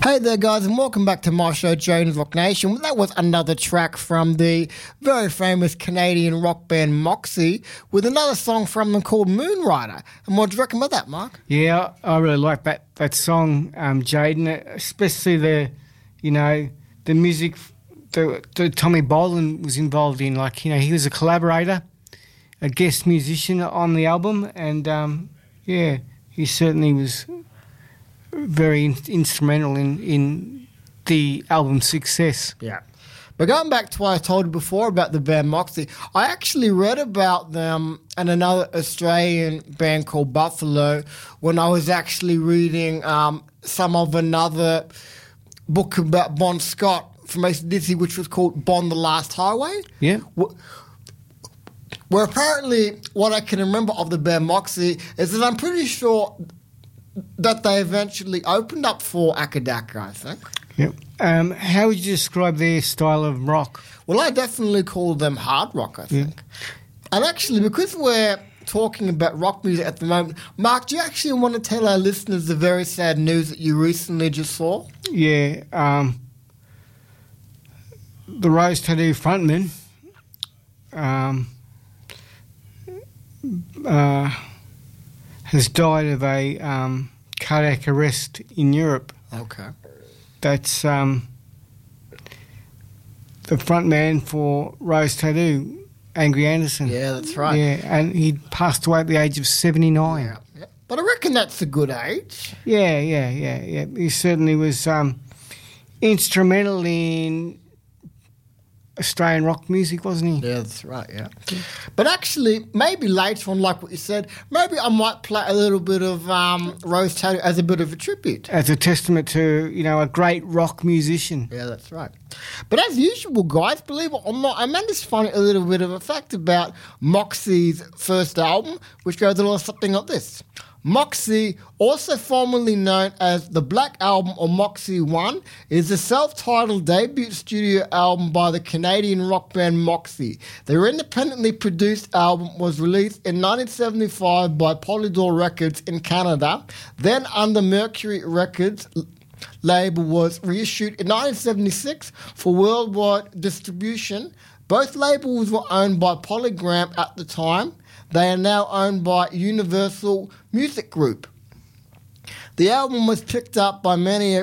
Hey there, guys, and welcome back to my show, Jones Rock Nation. That was another track from the very famous Canadian rock band Moxie with another song from them called Moonrider. And what do you reckon about that, Mark? Yeah, I really like that song, Jaden, especially the music that Tommy Bolin was involved in. Like, he was a collaborator, a guest musician on the album, and he certainly was very instrumental in the album's success. Yeah. But going back to what I told you before about the band Moxie, I actually read about them and another Australian band called Buffalo when I was actually reading some of another book about Bon Scott from AC/DC, which was called Bon the Last Highway. Yeah. Where apparently what I can remember of the band Moxie is that I'm pretty sure that they eventually opened up for Akadaka, I think. Yep. How would you describe their style of rock? Well, I definitely call them hard rock, I think. Yeah. And actually, because we're talking about rock music at the moment, Mark, do you actually want to tell our listeners the very sad news that you recently just saw? Yeah. The Rose Tattoo frontman has died of a cardiac arrest in Europe. Okay. That's the front man for Rose Tattoo, Angry Anderson. Yeah, that's right. Yeah, and he passed away at the age of 79. Yeah. But I reckon that's a good age. Yeah. He certainly was instrumental in Australian rock music, wasn't he? Yeah, that's right, yeah. But actually, maybe later on, like what you said, maybe I might play a little bit of Rose Tattoo as a bit of a tribute. As a testament to, a great rock musician. Yeah, that's right. But as usual, guys, believe it or not, I managed to find a little bit of a fact about Moxie's first album, which goes a little something like this. Moxie, also formerly known as The Black Album or Moxie 1, is a self-titled debut studio album by the Canadian rock band Moxie. Their independently produced album was released in 1975 by Polydor Records in Canada, then under Mercury Records label was reissued in 1976 for worldwide distribution. Both labels were owned by Polygram at the time. They are now owned by Universal Music Group. The album was picked up by many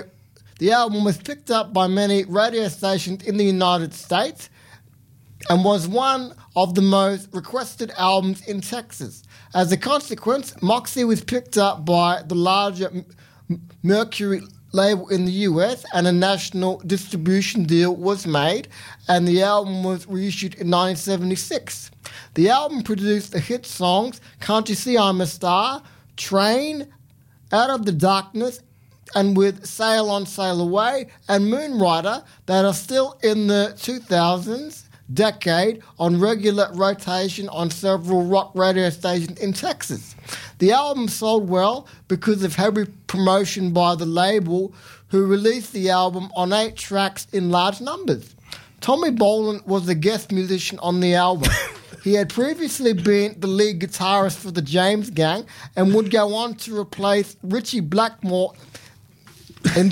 radio stations in the United States and was one of the most requested albums in Texas. As a consequence, Moxie was picked up by the larger Mercury label in the US and a national distribution deal was made, and the album was reissued in 1976. The album produced the hit songs Can't You See I'm a Star, Train, Out of the Darkness, and with Sail On, Sail Away, and Moonrider that are still in the 2000s decade on regular rotation on several rock radio stations in Texas. The album sold well because of heavy promotion by the label, who released the album on 8 tracks in large numbers. Tommy Bolin was a guest musician on the album. He had previously been the lead guitarist for the James Gang and would go on to replace Richie Blackmore in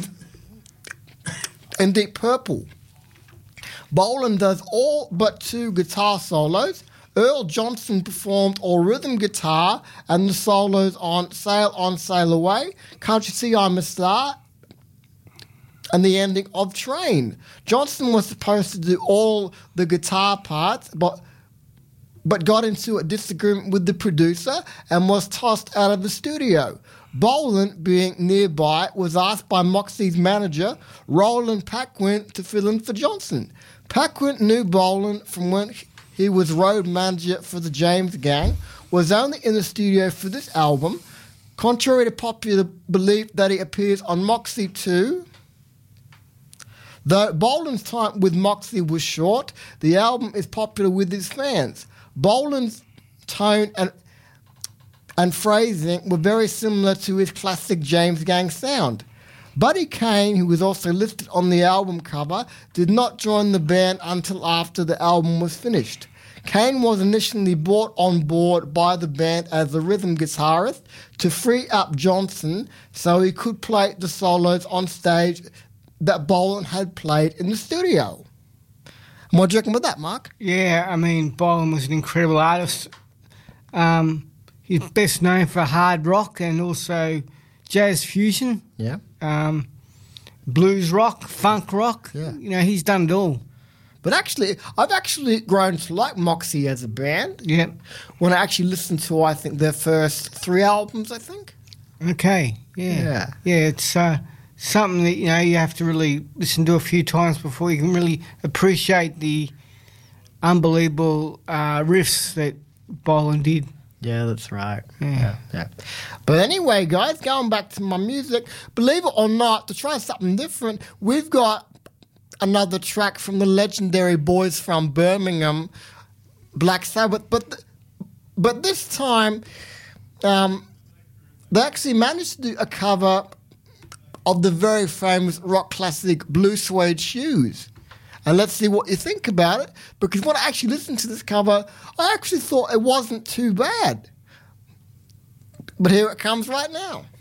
Deep Purple. Bolin does all but 2 guitar solos. Earl Johnson performed all rhythm guitar and the solos on, Sail Away, Can't You See I'm a Star, and the ending of Train. Johnson was supposed to do all the guitar parts, but got into a disagreement with the producer and was tossed out of the studio. Bolin, being nearby, was asked by Moxie's manager, Roland Paquin, to fill in for Johnson. Paquin knew Bolin from when he was road manager for the James Gang, was only in the studio for this album. Contrary to popular belief that he appears on Moxie 2, though Bolin's time with Moxie was short, the album is popular with his fans. Bolin's tone and phrasing were very similar to his classic James Gang sound. Buddy Kane, who was also listed on the album cover, did not join the band until after the album was finished. Kane was initially brought on board by the band as the rhythm guitarist to free up Johnson so he could play the solos on stage that Bolan had played in the studio. What do you reckon about that, Mark? Yeah, I mean, Bolan was an incredible artist. He's best known for hard rock and also jazz fusion. Yeah. Blues rock, funk rock. Yeah. You know, he's done it all. But actually, I've actually grown to like Moxie as a band. Yeah. When I actually listened to, I think, their first 3 albums, I think. Okay. Yeah. Yeah, it's something that, you know, you have to really listen to a few times before you can really appreciate the unbelievable riffs that Bolan did. Yeah, that's right. Yeah. But anyway, guys, going back to my music, believe it or not, to try something different, we've got another track from the legendary boys from Birmingham, Black Sabbath. But this time, they actually managed to do a cover of the very famous rock classic Blue Suede Shoes. And let's see what you think about it, because when I actually listened to this cover, I actually thought it wasn't too bad. But here it comes right now.